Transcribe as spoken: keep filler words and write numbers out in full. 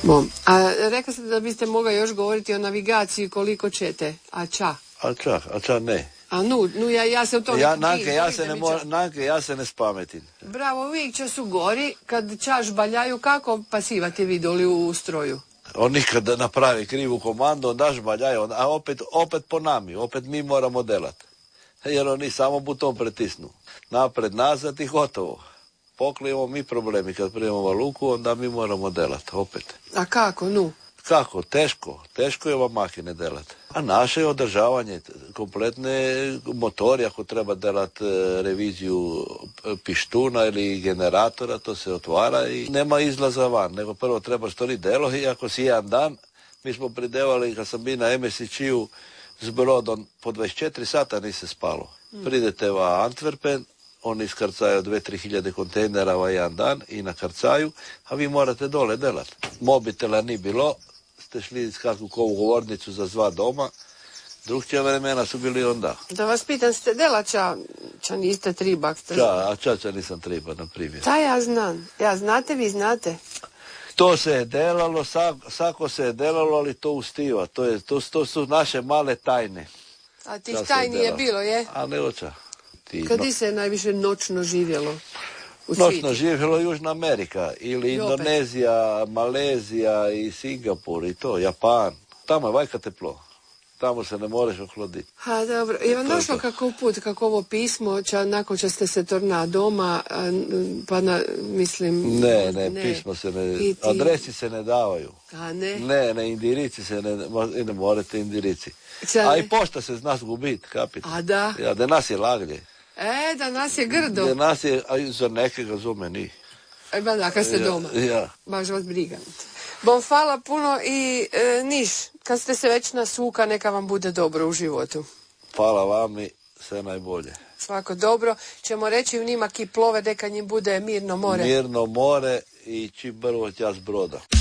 Bom. A rekla ste da biste mogli još govoriti o navigaciji koliko ćete, a ča? A ča, a ča ne. A nu, nu ja, ja se u to ja, ne nanke, ja se ne mo, nanke, ja se ne spametim. Bravo, uvijek će su gori, kad čaš baljaju, kako pasivate vi doli u stroju? On nikad napravi krivu komandu, on daš baljaju, a opet, opet po nami, opet mi moramo delati. Jer oni samo buton pritisnu. Napred, nazad i gotovo. Poklijemo mi problemi, kad prijemo luku, onda mi moramo delati, opet. A kako, nu? Kako? Teško. Teško je ova makine delati. A naše je održavanje kompletne motori, ako treba delati reviziju pištuna ili generatora, to se otvara i nema izlaza van, nego prvo treba stori delo i ako si jedan dan, mi smo pridevali, kad sam bio na em es i čiju s brodom, po dvadeset četiri sata nisi spalo. Hmm. Pridete u Antwerpen, oni iskarcaju dve tri hiljade kontejnera u jedan dan i na karcaju, a vi morate dole delati. Mobitela ni bilo, ste šli kakvu kovu govornicu za zva doma, drugčija vremena su bili onda. Da vas pitam, ste delača, ča niste tribak? Ste... Ča, a ča ča nisam triba, na primjer. Ta ja znam. Ja znate, vi znate. To se je delalo, sako se je delalo, ali to ustiva. To, je, to, to su naše male tajne. A tih tajni je bilo, je? A ne oča. Kadi se je najviše noćno živjelo? Noćno živjelo Južna Amerika ili Indonezija, Malezija i Singapur i to, Japan. Tamo je vajka teplo. Tamo se ne možeš ohloditi. Ha, dobro. Je vam došlo kako put, kako ovo pismo, ča, nakon što ste se torna doma, a, pa na, mislim... Ne, ne, ne, pismo se ne... Ti... Adresi se ne davaju. A ne? Ne, ne, indirici se ne... Ne morate indirici. Ča, a i pošta se zna zgubiti, kapite. A da? Ja, da nas je laglje. E, da nas je grdo. Da nas je, a za nekega zume ni. E, ba da, kad ste ja, doma. Ja. Baš vas briga. Bom, hvala puno i e, niš, kad ste se već nasuka, neka vam bude dobro u životu. Hvala vam i sve najbolje. Svako dobro. Ćemo reći u njima ki plove, deka njim bude mirno more. Mirno more i čim brvo ća s broda.